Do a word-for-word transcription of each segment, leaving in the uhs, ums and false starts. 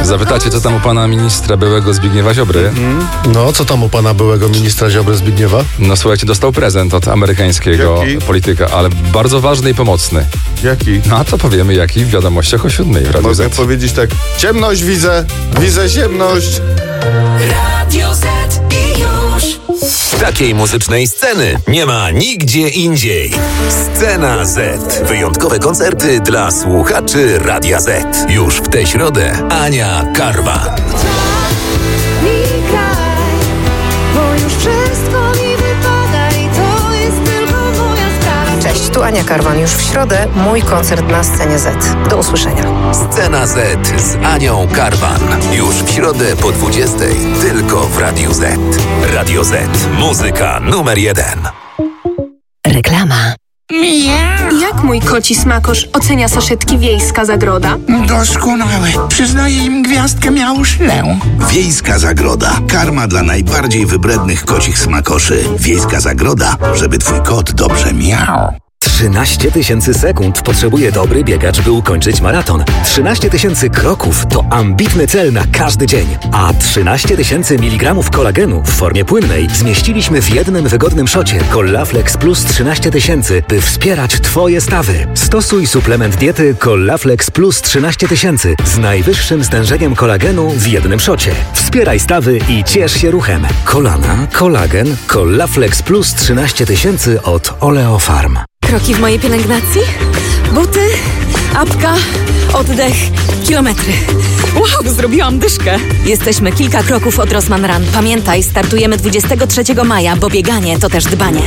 Zapytacie, co tam u pana ministra byłego Zbigniewa Ziobry? Mm. No, co tam u pana byłego ministra Ziobry Zbigniewa? No słuchajcie, dostał prezent od amerykańskiego Jaki? polityka, ale bardzo ważny i pomocny. Jaki? No a to powiemy, jaki w wiadomościach o siódmej w Radiu Mogę Z. powiedzieć tak, ciemność widzę, widzę ciemność. Radio Z i już. Takiej muzycznej sceny nie ma nigdzie indziej. Scena Z. Wyjątkowe koncerty dla słuchaczy Radia Z. Już w tę środę Ania Karwan. Mi kraj, bo już wszystko mi wypada i to jest tylko moja sprawa. Cześć, tu Ania Karwan. Już w środę mój koncert na Scenie Z. Do usłyszenia. Scena Z z Anią Karwan. Już w środę po dwudziestej. Tylko w Radiu Z. Radio Z. Muzyka numer jeden. Reklama. Jak mój koci smakosz ocenia saszetki Wiejska Zagroda? Doskonałe. Przyznaję im gwiazdkę miałuszlę. Wiejska Zagroda. Karma dla najbardziej wybrednych kocich smakoszy. Wiejska Zagroda, żeby twój kot dobrze miał. trzynaście tysięcy sekund potrzebuje dobry biegacz, by ukończyć maraton. trzynaście tysięcy kroków to ambitny cel na każdy dzień. A trzynaście tysięcy miligramów kolagenu w formie płynnej zmieściliśmy w jednym wygodnym szocie Collaflex Plus trzynaście tysięcy, by wspierać Twoje stawy. Stosuj suplement diety Collaflex Plus trzynaście tysięcy z najwyższym stężeniem kolagenu w jednym szocie. Wspieraj stawy i ciesz się ruchem. Kolana, kolagen, Collaflex Plus trzynaście tysięcy od Oleofarm. Kroki w mojej pielęgnacji, buty, apka, oddech, kilometry. Wow, zrobiłam dyszkę. Jesteśmy kilka kroków od Rossmann Run. Pamiętaj, startujemy dwudziestego trzeciego maja, bo bieganie to też dbanie.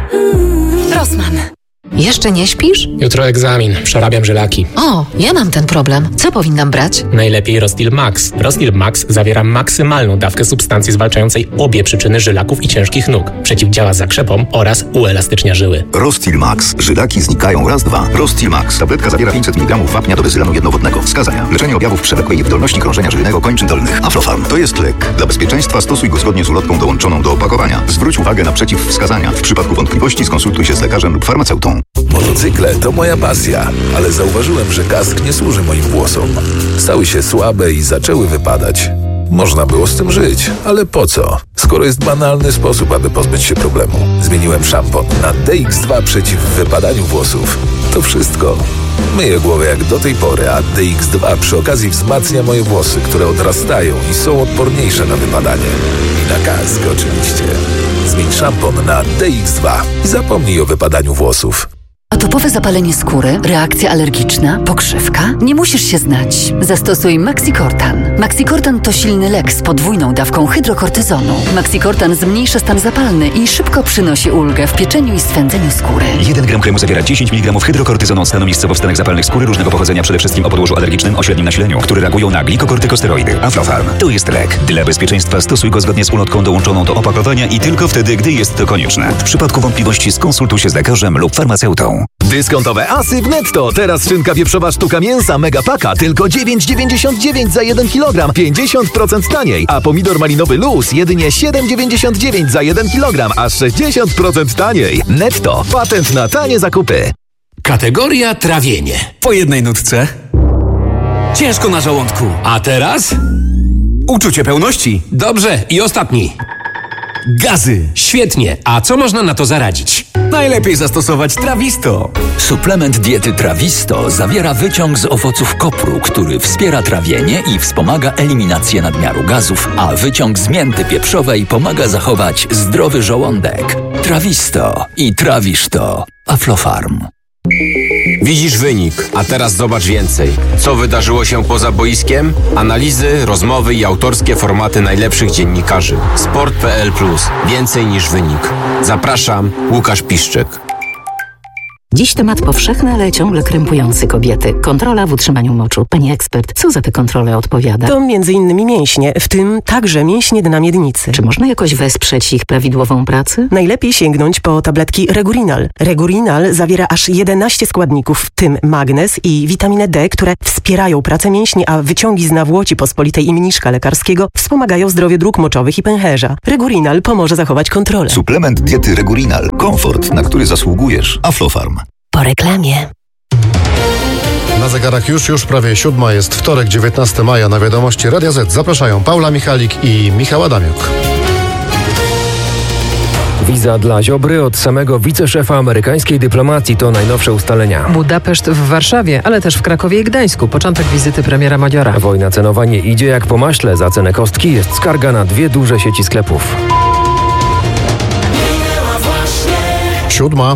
Rossmann. Jeszcze nie śpisz? Jutro egzamin, przerabiam żylaki. O, ja mam ten problem. Co powinnam brać? Najlepiej Rostil Max. Rostil Max zawiera maksymalną dawkę substancji zwalczającej obie przyczyny żylaków i ciężkich nóg. Przeciwdziała zakrzepom oraz uelastycznia żyły. Rostil Max. Żylaki znikają raz, dwa. Rostil Max. Tabletka zawiera pięćset miligramów wapnia do bezylanu jednowodnego. Wskazania. Leczenie objawów przewlekłej niewydolności krążenia żylnego kończyn dolnych. Aflofarm. To jest lek. Dla bezpieczeństwa stosuj go zgodnie z ulotką dołączoną do opakowania. Zwróć uwagę na przeciwwskazania. W przypadku wątpliwości skonsultuj się z lekarzem lub farmaceutą. Motocykle to moja pasja, ale zauważyłem, że kask nie służy moim włosom. Stały się słabe i zaczęły wypadać. Można było z tym żyć, ale po co? Skoro jest banalny sposób, aby pozbyć się problemu. Zmieniłem szampon na D X dwa przeciw wypadaniu włosów. To wszystko. Myję głowę jak do tej pory, a D X dwa przy okazji wzmacnia moje włosy, które odrastają i są odporniejsze na wypadanie. I na kask oczywiście. Zmień szampon na D X dwa i zapomnij o wypadaniu włosów. Atopowe zapalenie skóry, reakcja alergiczna, pokrzywka? Nie musisz się znać. Zastosuj Maxicortan. Maxicortan to silny lek z podwójną dawką hydrokortyzonu. Maxicortan zmniejsza stan zapalny i szybko przynosi ulgę w pieczeniu i swędzeniu skóry. jeden gram kremu zawiera dziesięć miligramów hydrokortyzonu od stanu miejscowo-wstanek zapalnych skóry różnego pochodzenia, przede wszystkim o podłożu alergicznym o średnim nasileniu, które reagują na glikokortykosteroidy. Aflofarm. To jest lek. Dla bezpieczeństwa stosuj go zgodnie z ulotką dołączoną do opakowania i tylko wtedy, gdy jest to konieczne. W przypadku wątpliwości skonsultuj się z lekarzem lub farmaceutą. Dyskontowe asy w Netto. Teraz szynka wieprzowa sztuka mięsa Megapaka tylko dziewięć dziewięćdziesiąt dziewięć za jeden kilogram, pięćdziesiąt procent taniej. A pomidor malinowy Luz jedynie siedem dziewięćdziesiąt dziewięć za jeden kilogram, aż sześćdziesiąt procent taniej. Netto. Patent na tanie zakupy. Kategoria trawienie. Po jednej nutce. Ciężko na żołądku. A teraz? Uczucie pełności. Dobrze. I ostatni. Gazy. Świetnie. A co można na to zaradzić? Najlepiej zastosować Trawisto. Suplement diety Trawisto zawiera wyciąg z owoców kopru, który wspiera trawienie i wspomaga eliminację nadmiaru gazów, a wyciąg z mięty pieprzowej pomaga zachować zdrowy żołądek. Trawisto i trawisz to. Aflofarm. Widzisz wynik, a teraz zobacz więcej. Co wydarzyło się poza boiskiem? Analizy, rozmowy i autorskie formaty najlepszych dziennikarzy. Sport kropka p l plus. Więcej niż wynik. Zapraszam, Łukasz Piszczek. Dziś temat powszechny, ale ciągle krępujący kobiety. Kontrola w utrzymaniu moczu. Pani ekspert, co za tę kontrolę odpowiada? To między innymi mięśnie, w tym także mięśnie dna miednicy. Czy można jakoś wesprzeć ich prawidłową pracę? Najlepiej sięgnąć po tabletki Regurinal. Regurinal zawiera aż jedenaście składników, w tym magnez i witaminę D, które wspierają pracę mięśni, a wyciągi z nawłoci pospolitej i mniszka lekarskiego wspomagają zdrowie dróg moczowych i pęcherza. Regurinal pomoże zachować kontrolę. Suplement diety Regurinal. Komfort, na który zasługujesz. Aflofarm. Po reklamie. Na zegarach już, już prawie siódma, jest wtorek, dziewiętnastego maja. Na wiadomości Radia Z zapraszają Paula Michalik i Michał Adamiuk. Wiza dla Ziobry od samego wiceszefa amerykańskiej dyplomacji to najnowsze ustalenia. Budapeszt w Warszawie, ale też w Krakowie i Gdańsku. Początek wizyty premiera Modiora. Wojna cenowa nie idzie jak po maśle. Za cenę kostki jest skarga na dwie duże sieci sklepów. Siódma.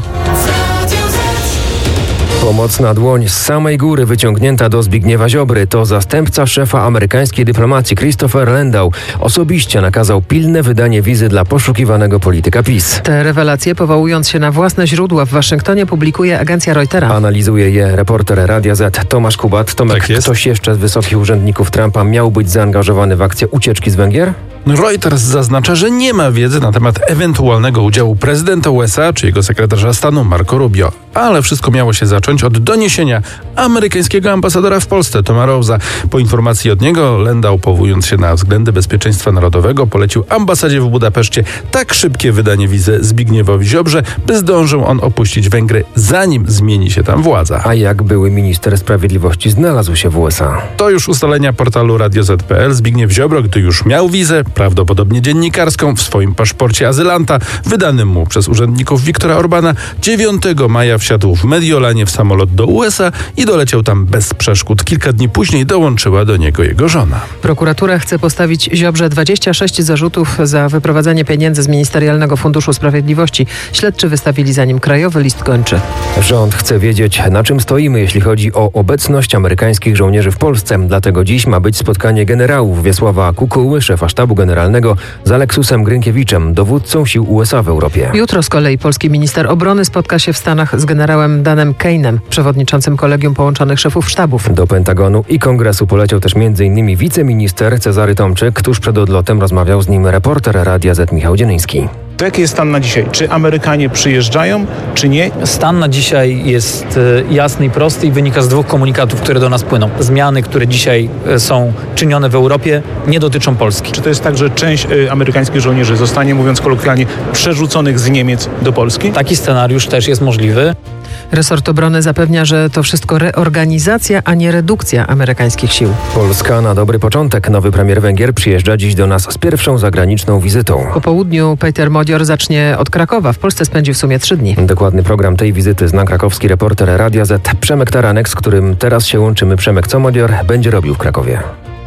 Pomocna dłoń z samej góry wyciągnięta do Zbigniewa Ziobry. To zastępca szefa amerykańskiej dyplomacji Christopher Landau osobiście nakazał pilne wydanie wizy dla poszukiwanego polityka PiS. Te rewelacje, powołując się na własne źródła w Waszyngtonie, publikuje agencja Reutera. Analizuje je reporter Radia Z Tomasz Kubat. Tomek, tak jest. Ktoś jeszcze z wysokich urzędników Trumpa miał być zaangażowany w akcję ucieczki z Węgier? Reuters zaznacza, że nie ma wiedzy na temat ewentualnego udziału prezydenta U S A czy jego sekretarza stanu Marco Rubio. Ale wszystko miało się zacząć od doniesienia amerykańskiego ambasadora w Polsce, Toma Rose'a. Po informacji od niego Landau, powołując się na względy bezpieczeństwa narodowego, polecił ambasadzie w Budapeszcie tak szybkie wydanie wizy Zbigniewowi Ziobrze, by zdążył on opuścić Węgry, zanim zmieni się tam władza. A jak były minister sprawiedliwości znalazł się w U S A? To już ustalenia portalu radio zet kropka pe el. Zbigniew Ziobro, gdy już miał wizę, prawdopodobnie dziennikarską, w swoim paszporcie azylanta, wydanym mu przez urzędników Viktora Orbana, dziewiątego maja wsiadł w Mediolanie w samolot do U S A i doleciał tam bez przeszkód. Kilka dni później dołączyła do niego jego żona. Prokuratura chce postawić Ziobrze dwadzieścia sześć zarzutów za wyprowadzenie pieniędzy z Ministerialnego Funduszu Sprawiedliwości. Śledczy wystawili za nim krajowy list gończy. Rząd chce wiedzieć, na czym stoimy, jeśli chodzi o obecność amerykańskich żołnierzy w Polsce. Dlatego dziś ma być spotkanie generałów Wiesława Kukuły, szefa sztabu generalnego, z Aleksusem Grynkiewiczem, dowódcą sił U S A w Europie. Jutro z kolei polski minister obrony spotka się w Stanach z generałem Danem Kane'em, przewodniczącym Kolegium Połączonych Szefów Sztabów. Do Pentagonu i Kongresu poleciał też m.in. wiceminister Cezary Tomczyk. Tuż przed odlotem rozmawiał z nim reporter Radia Z Michał Dzienyński. To jaki jest stan na dzisiaj? Czy Amerykanie przyjeżdżają, czy nie? Stan na dzisiaj jest jasny i prosty i wynika z dwóch komunikatów, które do nas płyną. Zmiany, które dzisiaj są czynione w Europie, nie dotyczą Polski. Czy to jest tak, że część y, amerykańskich żołnierzy zostanie, mówiąc kolokwialnie, przerzuconych z Niemiec do Polski? Taki scenariusz też jest możliwy. Resort obrony zapewnia, że to wszystko reorganizacja, a nie redukcja amerykańskich sił. Polska na dobry początek. Nowy premier Węgier przyjeżdża dziś do nas z pierwszą zagraniczną wizytą. Po południu Peter Modior zacznie od Krakowa. W Polsce spędzi w sumie trzy dni. Dokładny program tej wizyty zna krakowski reporter Radia Z Przemek Taranek, z którym teraz się łączymy. Przemek, co Modior będzie robił w Krakowie?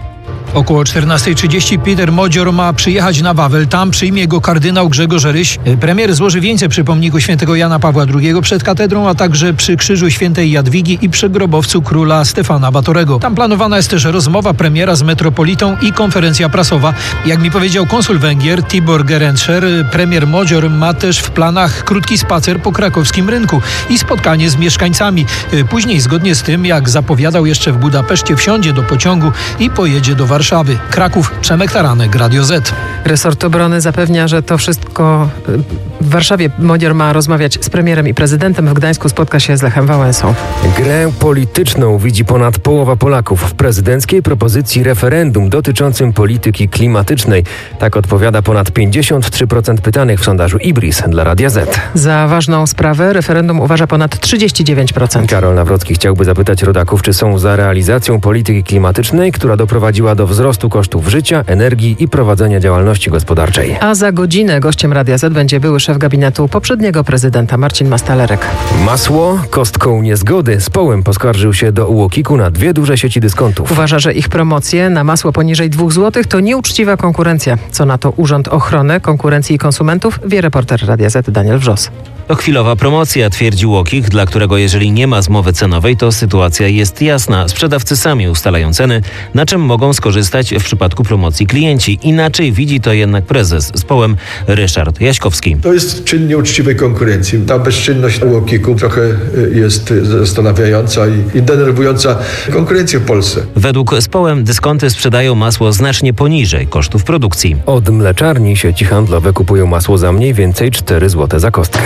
Około czternasta trzydzieści Peter Modior ma przyjechać na Wawel. Tam przyjmie go kardynał Grzegorz Ryś. Premier złoży wieńce przy pomniku świętego Jana Pawła drugiego przed katedrą, a także przy krzyżu świętej Jadwigi i przy grobowcu króla Stefana Batorego. Tam planowana jest też rozmowa premiera z metropolitą i konferencja prasowa. Jak mi powiedział konsul Węgier Tibor Gerenscher, premier Modior ma też w planach krótki spacer po krakowskim rynku i spotkanie z mieszkańcami. Później, zgodnie z tym, jak zapowiadał jeszcze w Budapeszcie, wsiądzie do pociągu i pojedzie do Warszawy. Warszawy. Kraków, Przemek Taranek, Radio Z. Resort obrony zapewnia, że to wszystko w Warszawie. Modior ma rozmawiać z premierem i prezydentem. W Gdańsku spotka się z Lechem Wałęsą. Grę polityczną widzi ponad połowa Polaków w prezydenckiej propozycji referendum dotyczącym polityki klimatycznej. Tak odpowiada ponad pięćdziesiąt trzy procent pytanych w sondażu Ibris dla Radia Z. Za ważną sprawę referendum uważa ponad trzydzieści dziewięć procent. Karol Nawrocki chciałby zapytać rodaków, czy są za realizacją polityki klimatycznej, która doprowadziła do wzrostu kosztów życia, energii i prowadzenia działalności gospodarczej. A za godzinę gościem Radia Z będzie były szef gabinetu poprzedniego prezydenta Marcin Mastalerek. Masło kostką niezgody. Społem poskarżył się do U O K I K-u na dwie duże sieci dyskontów. Uważa, że ich promocje na masło poniżej dwóch złotych to nieuczciwa konkurencja. Co na to Urząd Ochrony Konkurencji i Konsumentów, wie reporter Radia Z Daniel Wrzos. To chwilowa promocja, twierdził U O K I K, dla którego jeżeli nie ma zmowy cenowej, to sytuacja jest jasna. Sprzedawcy sami ustalają ceny, na czym mogą skorzystać w przypadku promocji klienci. Inaczej widzi to jednak prezes Społem Ryszard Jaśkowski. To jest czyn nieuczciwej konkurencji. Ta bezczynność U O K I K-u trochę jest zastanawiająca i, i denerwująca konkurencję w Polsce. Według Społem dyskonty sprzedają masło znacznie poniżej kosztów produkcji. Od mleczarni sieci handlowe kupują masło za mniej więcej cztery złote za kostkę.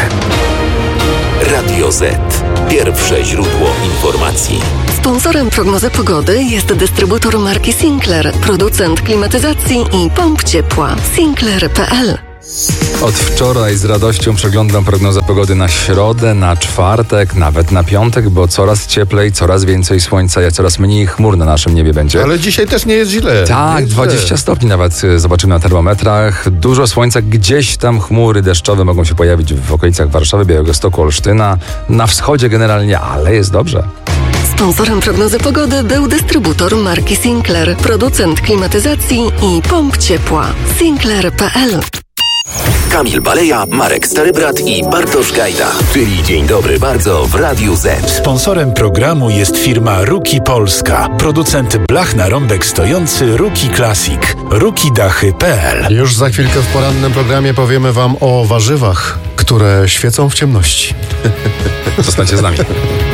Radio Z. Pierwsze źródło informacji. Sponsorem prognozy pogody jest dystrybutor marki Sinclair, producent klimatyzacji i pomp ciepła. Sinclair kropka pe el. Od wczoraj z radością przeglądam prognozę pogody na środę, na czwartek, nawet na piątek, bo coraz cieplej, coraz więcej słońca, coraz mniej chmur na naszym niebie będzie. Ale dzisiaj też nie jest źle. Tak, jest dwadzieścia źle. stopni nawet zobaczymy na termometrach. Dużo słońca, gdzieś tam chmury deszczowe mogą się pojawić w okolicach Warszawy, Białegostoku, Olsztyna. Na wschodzie generalnie, ale jest dobrze. Sponsorem prognozy pogody był dystrybutor marki Sinclair, producent klimatyzacji i pomp ciepła. Sinclair kropka p l. Kamil Baleja, Marek Starybrat i Bartosz Gajda, czyli Dzień Dobry Bardzo w Radiu Z. Sponsorem programu jest firma Ruki Polska, producent blach na rąbek stojący Ruki Classic. ruki dachy kropka p l. Już za chwilkę w porannym programie powiemy wam o warzywach, które świecą w ciemności. Zostańcie z nami.